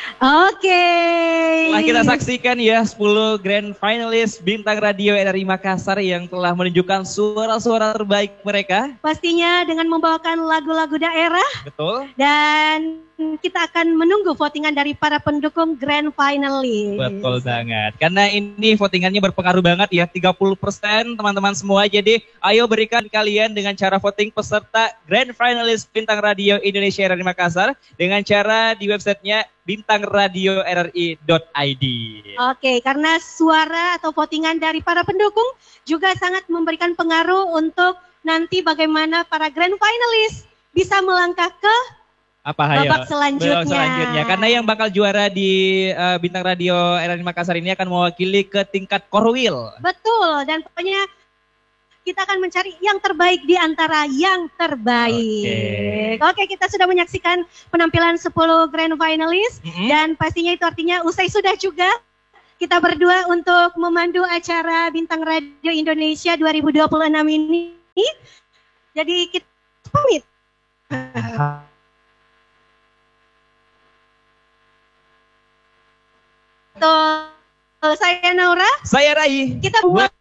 Oke. Setelah kita saksikan ya 10 grand finalis Bintang Radio RRI Makassar yang telah menunjukkan suara-suara terbaik mereka. Pastinya dengan membawakan lagu-lagu daerah. Betul. Dan kita akan menunggu votingan dari para pendukung grand finalis. Betul banget. Karena ini votingannya berpengaruh banget ya, 30% teman-teman semua. Jadi ayo berikan kalian dengan cara voting peserta grand finalis Bintang Radio Indonesia RRI Makassar dengan cara di websitenya bintangradio.rri.id. Oke, karena suara atau votingan dari para pendukung juga sangat memberikan pengaruh untuk nanti bagaimana para grand finalis bisa melangkah ke babak selanjutnya. Karena yang bakal juara di Bintang Radio RRI Makassar ini akan mewakili ke tingkat Korwil. Betul, dan pokoknya kita akan mencari yang terbaik di antara yang terbaik. Oke, kita sudah menyaksikan penampilan 10 grand finalis dan pastinya itu artinya usai sudah juga kita berdua untuk memandu acara Bintang Radio Indonesia 2026 ini. Jadi kita pamit. Saya Naura. Saya Rai. Kita buat